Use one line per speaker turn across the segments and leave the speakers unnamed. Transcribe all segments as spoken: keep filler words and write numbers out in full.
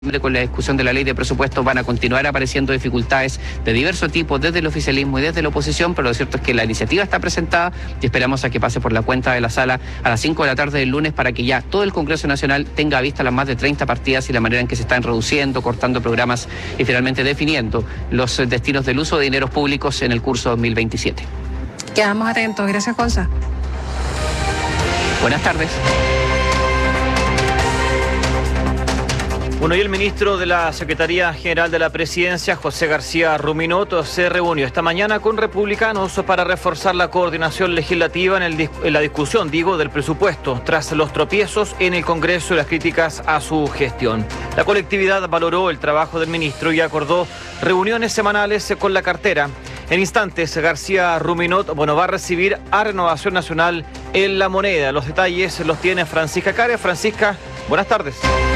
Con la discusión de la ley de presupuestos van a continuar apareciendo dificultades de diverso tipo desde el oficialismo y desde la oposición, pero lo cierto es que la iniciativa está presentada y esperamos a que pase por la cuenta de la sala a las cinco de la tarde del lunes para que ya todo el Congreso Nacional tenga a vista las más de treinta partidas y la manera en que se están reduciendo, cortando programas y finalmente definiendo los destinos del uso de dineros públicos en el curso dos mil veintisiete.
Quedamos atentos. Gracias, Gonza.
Buenas tardes.
Bueno, y el ministro de la Secretaría General de la Presidencia, José García Ruminot, se reunió esta mañana con republicanos para reforzar la coordinación legislativa en, el, en la discusión, digo, del presupuesto, tras los tropiezos en el Congreso y las críticas a su gestión. La colectividad valoró el trabajo del ministro y acordó reuniones semanales con la cartera. En instantes, García Ruminot, bueno, va a recibir a Renovación Nacional en La Moneda. Los detalles los tiene Francisca Caria. Francisca, buenas tardes.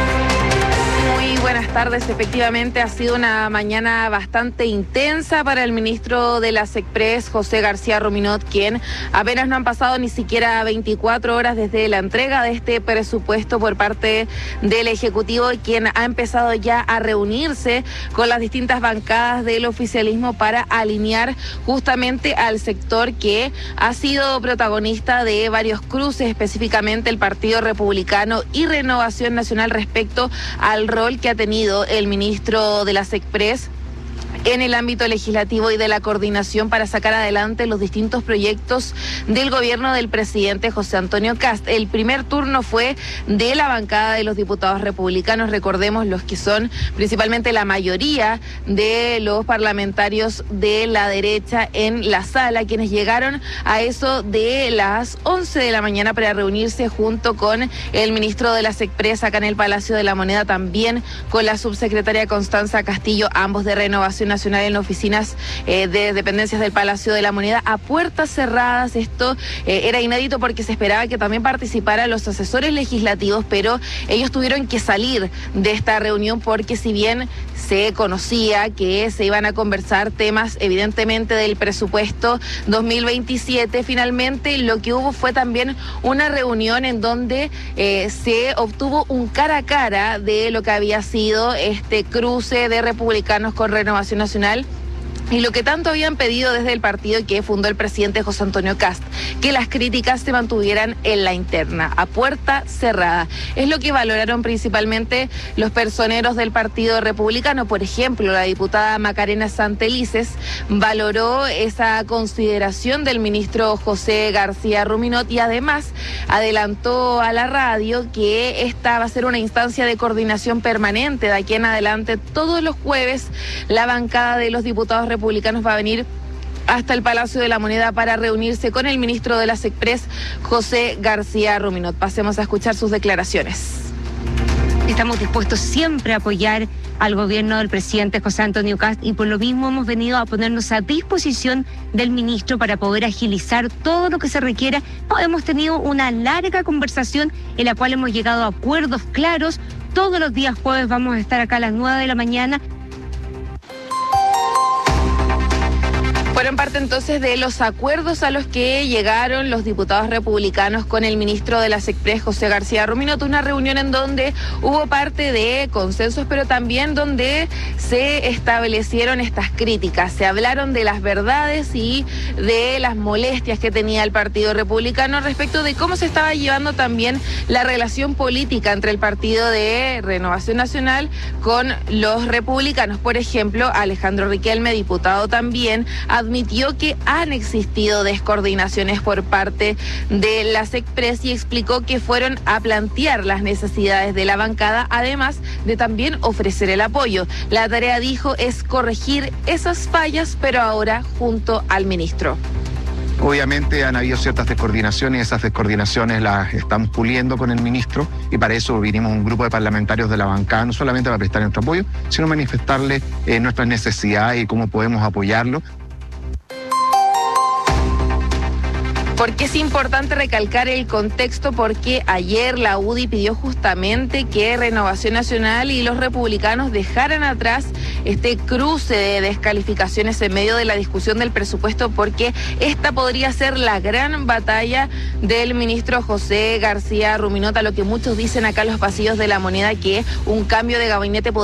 Muy buenas tardes. Efectivamente, ha sido una mañana bastante intensa para el ministro de la SECPRES, José García Ruminot, quien apenas no han pasado ni siquiera veinticuatro horas desde la entrega de este presupuesto por parte del Ejecutivo, y quien ha empezado ya a reunirse con las distintas bancadas del oficialismo para alinear justamente al sector que ha sido protagonista de varios cruces, específicamente el Partido Republicano y Renovación Nacional, respecto al rol que ha tenido el ministro de la SECPRES en el ámbito legislativo y de la coordinación para sacar adelante los distintos proyectos del gobierno del presidente José Antonio Kast. El primer turno fue de la bancada de los diputados republicanos, recordemos los que son principalmente la mayoría de los parlamentarios de la derecha en la sala, quienes llegaron a eso de las once de la mañana para reunirse junto con el ministro de la SECPRES acá en el Palacio de la Moneda, también con la subsecretaria Constanza Castillo, ambos de Renovación Nacional, en oficinas eh, de dependencias del Palacio de la Moneda a puertas cerradas. Esto eh, era inédito porque se esperaba que también participaran los asesores legislativos, pero ellos tuvieron que salir de esta reunión porque si bien se conocía que se iban a conversar temas evidentemente del presupuesto dos mil veintisiete, finalmente lo que hubo fue también una reunión en donde eh, se obtuvo un cara a cara de lo que había sido este cruce de republicanos con Renovación Nacional y lo que tanto habían pedido desde el partido que fundó el presidente José Antonio Kast, que las críticas se mantuvieran en la interna, a puerta cerrada. Es lo que valoraron principalmente los personeros del Partido Republicano. Por ejemplo, la diputada Macarena Santelices valoró esa consideración del ministro José García Ruminot y además adelantó a la radio que esta va a ser una instancia de coordinación permanente. De aquí en adelante, todos los jueves, la bancada de los diputados republicanos va a venir hasta el Palacio de la Moneda para reunirse con el ministro de la SECPRES, José García Ruminot. Pasemos a escuchar sus declaraciones.
Estamos dispuestos siempre a apoyar al gobierno del presidente José Antonio Kast y por lo mismo hemos venido a ponernos a disposición del ministro para poder agilizar todo lo que se requiera. Hemos tenido una larga conversación en la cual hemos llegado a acuerdos claros. Todos los días jueves vamos a estar acá a las nueve de la mañana.
Fueron parte entonces de los acuerdos a los que llegaron los diputados republicanos con el ministro de la SECPRES, José García Ruminot, una reunión en donde hubo parte de consensos, pero también donde se establecieron estas críticas. Se hablaron de las verdades y de las molestias que tenía el Partido Republicano respecto de cómo se estaba llevando también la relación política entre el Partido de Renovación Nacional con los republicanos. Por ejemplo, Alejandro Riquelme, diputado también, admitió que han existido descoordinaciones por parte de la SECPRES y explicó que fueron a plantear las necesidades de la bancada, además de también ofrecer el apoyo. La tarea, dijo, es corregir esas fallas, pero ahora junto al ministro.
Obviamente han habido ciertas descoordinaciones y esas descoordinaciones las estamos puliendo con el ministro y para eso vinimos un grupo de parlamentarios de la bancada, no solamente para prestar nuestro apoyo, sino manifestarle eh, nuestras necesidades y cómo podemos apoyarlo.
Porque es importante recalcar el contexto, porque ayer la U D I pidió justamente que Renovación Nacional y los republicanos dejaran atrás este cruce de descalificaciones en medio de la discusión del presupuesto, porque esta podría ser la gran batalla del ministro José García Ruminot, a lo que muchos dicen acá en los pasillos de La Moneda, que un cambio de gabinete